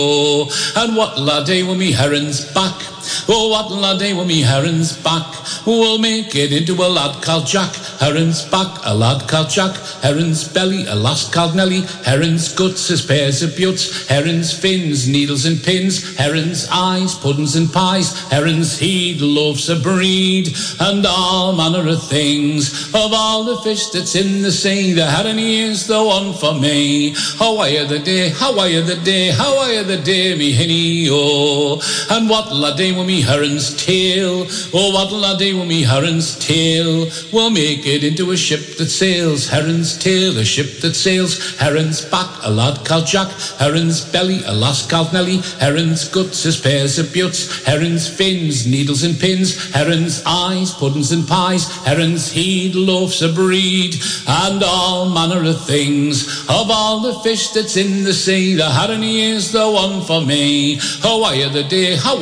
Oh, and what'll I do when me herring's back? Oh, what'll I do when me herring's back? We'll make it into a lad called Jack. Herring's back, a lad called Jack. Herring's belly, a lass called Nelly. Herring's guts, his pairs of buttes. Herring's fins, needles and pins. Herring's eyes, puddings and pies. Herring's heed, loaves of breed. And all manner of things. Of all the fish that's in the sea, the herring is the one for me. How are you the day, how are you the day, how are you the day, me hinny, oh. And what'll I do with me herring's tail? Oh, what'll I do with me herring's tail? We'll make it into a ship that sails. Herring's tail, a ship that sails. Herring's back, a lad called Jack. Herring's belly, a lass called Nelly. Herring's guts, his pairs of buttes. Herring's fins, needles and pins. Herring's eyes, puddings and pies. Herring's heed, loaves of breed. And all manner of things. Of all the fish that's in the sea, the herring is the one for me. How are you the day, how